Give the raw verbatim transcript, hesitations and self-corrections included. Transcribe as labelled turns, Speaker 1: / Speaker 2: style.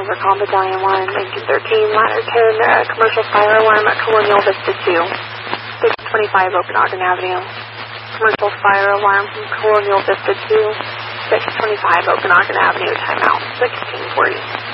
Speaker 1: Overcom Battalion one, nineteen thirteen, ladder ten, uh, commercial fire alarm at Colonial Vista two, six twenty-five Okanagan Avenue. Commercial fire alarm from Colonial Vista two, six twenty-five Okanagan Avenue, timeout, sixteen forty.